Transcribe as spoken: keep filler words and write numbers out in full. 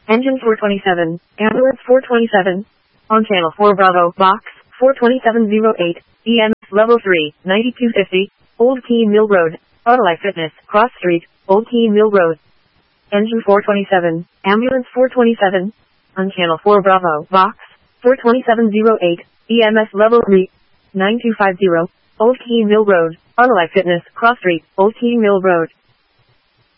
Engine four twenty-seven, ambulance four twenty-seven. On channel four Bravo, box four twenty-seven oh eight, E M S level three, ninety-two fifty, Old Keene Mill Road, Autolife Fitness, Cross Street, Old Keene Mill Road. Engine four twenty-seven, ambulance four twenty-seven. On channel four Bravo, box four twenty-seven oh eight, E M S level three, nine two five zero, Old Keene Mill Road, Autolife Fitness, Cross Street, Old Keene Mill Road.